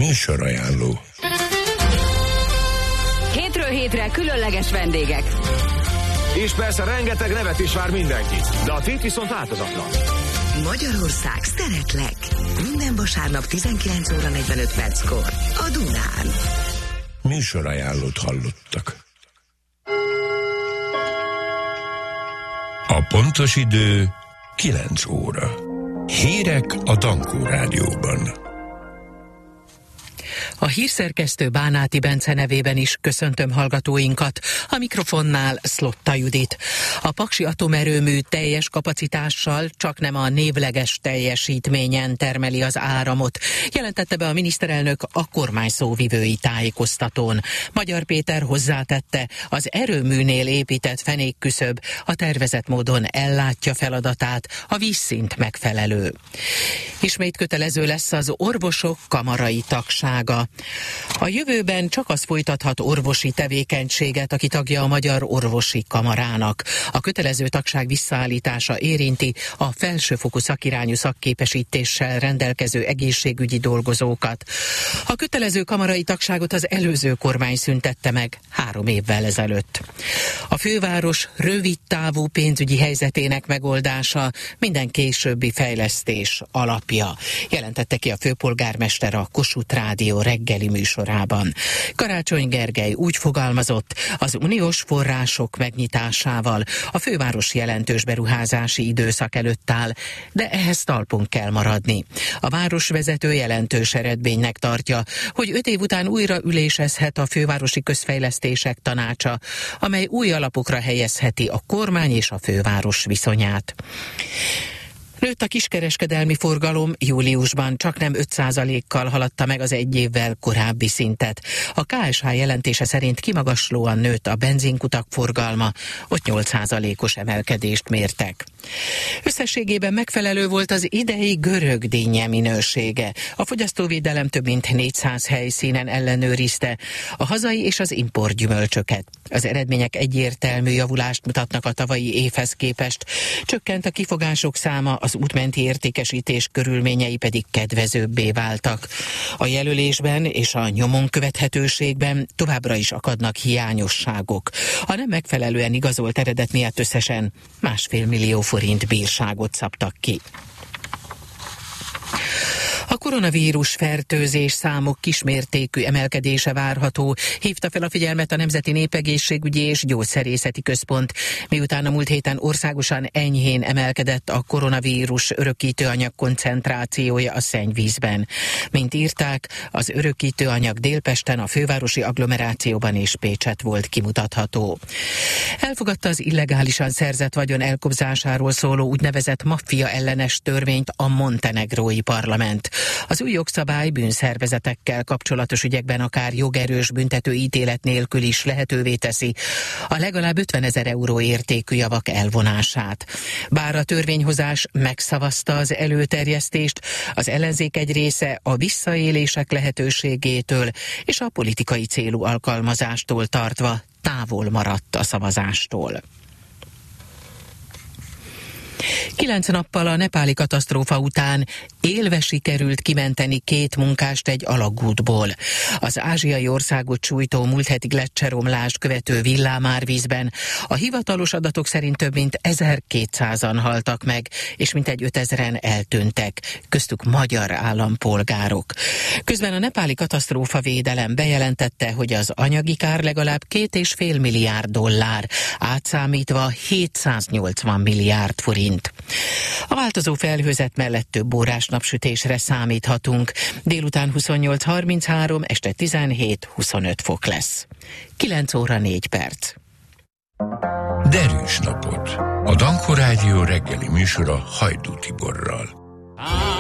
Műsorajánló. Hétről hétre különleges vendégek. És persze rengeteg nevet is vár mindenki. De a tét viszont változatlan. Magyarország, szeretlek! Minden vasárnap 19 óra 45 perckor a Dunán. Műsorajánlót hallottak. A pontos idő 9 óra. Hírek a Dankó Rádióban. A hírszerkesztő Bánáti Bence nevében is köszöntöm hallgatóinkat. A mikrofonnál Szlotta Judit. A paksi atomerőmű teljes kapacitással csaknem a névleges teljesítményen termeli az áramot, jelentette be a miniszterelnök a kormány szóvivői tájékoztatón. Magyar Péter hozzátette, az erőműnél épített fenékküszöb a tervezett módon ellátja feladatát, a vízszint megfelelő. Ismét kötelező lesz az orvosok kamarai tagsága. A jövőben csak az folytathat orvosi tevékenységet, aki tagja a Magyar Orvosi Kamarának. A kötelező tagság visszaállítása érinti a felsőfokú szakirányú szakképesítéssel rendelkező egészségügyi dolgozókat. A kötelező kamarai tagságot az előző kormány szüntette meg 3 évvel ezelőtt. A főváros rövidtávú pénzügyi helyzetének megoldása minden későbbi fejlesztés alapja, jelentette ki a főpolgármester a Kossuth Rádió reggeli műsorában. Karácsony Gergely úgy fogalmazott, az uniós források megnyitásával a főváros jelentős beruházási időszak előtt áll, de ehhez talpon kell maradni. A városvezető jelentős eredménynek tartja, hogy 5 év után újra ülésezhet a fővárosi közfejlesztések tanácsa, amely új alapokra helyezheti a kormány és a főváros viszonyát. Nőtt a kiskereskedelmi forgalom, júliusban csaknem 5%-kal haladta meg az 1 évvel korábbi szintet. A KSH jelentése szerint kimagaslóan nőtt a benzinkutak forgalma, ott 8%-os emelkedést mértek. Összességében megfelelő volt az idei görög dinnye minősége. A fogyasztóvédelem több mint 400 helyszínen ellenőrizte a hazai és az import gyümölcsöket. Az eredmények egyértelmű javulást mutatnak a tavalyi évhez képest. Csökkent a kifogások száma, az útmenti értékesítés körülményei pedig kedvezőbbé váltak. A jelölésben és a nyomon követhetőségben továbbra is akadnak hiányosságok. A nem megfelelően igazolt eredet miatt összesen 1,5 millió forint bírságot szabtak ki. A koronavírus fertőzés számok kismértékű emelkedése várható, hívta fel a figyelmet a Nemzeti Népegészségügyi és Gyógyszerészeti Központ, miután a múlt héten országosan enyhén emelkedett a koronavírus örökítőanyag koncentrációja a szennyvízben. Mint írták, az örökítőanyag Délpesten, a fővárosi agglomerációban és Pécsett volt kimutatható. Elfogadta az illegálisan szerzett vagyon elkobzásáról szóló úgynevezett maffia ellenes törvényt a montenegrói parlament. Az új jogszabály bűnszervezetekkel kapcsolatos ügyekben akár jogerős büntető ítélet nélkül is lehetővé teszi a legalább 50 000 euró értékű javak elvonását. Bár a törvényhozás megszavazta az előterjesztést, az ellenzék egy része a visszaélések lehetőségétől és a politikai célú alkalmazástól tartva távol maradt a szavazástól. 9 nappal a nepáli katasztrófa után élve sikerült kimenteni 2 munkást egy alagútból. Az ázsiai országot sújtó múlt heti gleccseromlást követő villámárvízben a hivatalos adatok szerint több mint 1200-an haltak meg, és mintegy 5000-en eltűntek, köztük magyar állampolgárok. Közben a nepáli katasztrófavédelem bejelentette, hogy az anyagi kár legalább $2,5 milliárd, átszámítva 780 milliárd forint. A változó felhőzet mellett több órás napsütésre számíthatunk. Délután 28-33, este 17-25 fok lesz. 9 óra 4 perc. Derűs napot. A Dankó Rádió reggeli műsora Hajdú Tiborral.